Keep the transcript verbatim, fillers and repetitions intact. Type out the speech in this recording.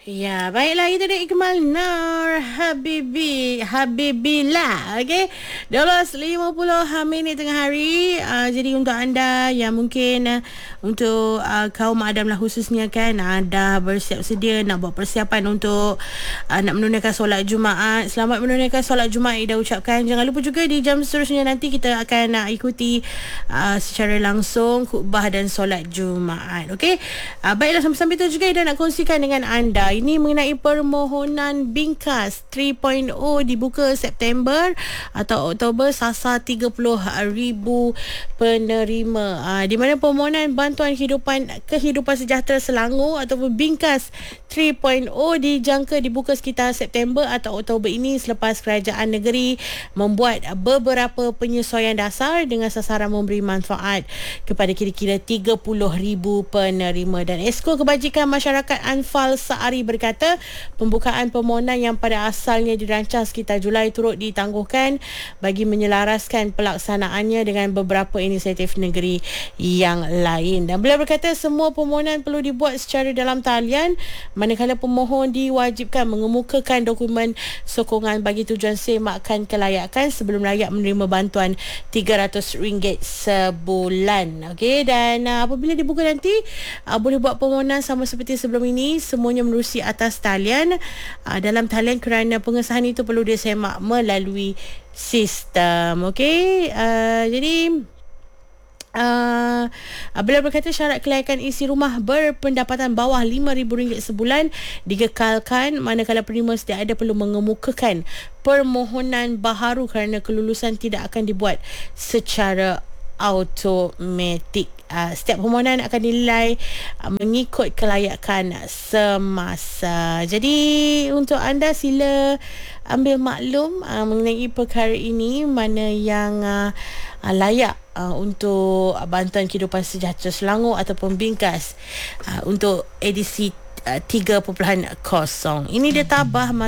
Ya, baiklah, itu dia Ikmal Nur Habibi Habibillah. Okey, dua belas lima puluh minit tengah hari. uh, Jadi untuk anda yang mungkin uh, Untuk uh, kaum Adam lah khususnya kan, uh, dah bersiap sedia nak buat persiapan untuk uh, nak menunaikan solat Jumaat. Selamat menunaikan solat Jumaat Ida ucapkan. Jangan lupa juga di jam seterusnya nanti kita akan uh, ikuti uh, secara langsung khutbah dan solat Jumaat. Okey, uh, baiklah, sambil-sambil itu juga Ida nak kongsikan dengan anda ini mengenai permohonan bingkas tiga titik kosong dibuka September atau Oktober, sasar tiga puluh ribu penerima. Aa, di mana permohonan bantuan kehidupan kehidupan sejahtera Selangor ataupun bingkas tiga titik kosong dijangka dibuka sekitar September atau Oktober ini selepas kerajaan negeri membuat beberapa penyesuaian dasar dengan sasaran memberi manfaat kepada kira-kira tiga puluh ribu penerima. Dan Esko Kebajikan Masyarakat Anfal Saari berkata pembukaan permohonan yang pada asalnya dirancang sekitar Julai turut ditangguhkan bagi menyelaraskan pelaksanaannya dengan beberapa inisiatif negeri yang lain. Dan beliau berkata semua permohonan perlu dibuat secara dalam talian, manakala pemohon diwajibkan mengemukakan dokumen sokongan bagi tujuan semakkan kelayakan sebelum layak menerima bantuan tiga ratus ringgit sebulan. Okey, dan uh, apabila dibuka nanti uh, boleh buat permohonan sama seperti sebelum ini, semuanya menerusi atas talian. Uh, dalam talian kerana pengesahan itu perlu disemak melalui sistem. Okey, uh, jadi Uh, beliau berkata syarat kelayakan isi rumah berpendapatan bawah lima ribu ringgit sebulan dikekalkan, manakala penerima sedia ada perlu mengemukakan permohonan baharu kerana kelulusan tidak akan dibuat secara automatik. Uh, setiap permohonan akan dinilai uh, mengikut kelayakan semasa. Jadi untuk anda sila ambil maklum uh, mengenai perkara ini, mana yang uh, uh, layak uh, untuk bantuan kehidupan sejahtera Selangor ataupun bingkas uh, untuk edisi uh, tiga titik kosong. Ini dia tabah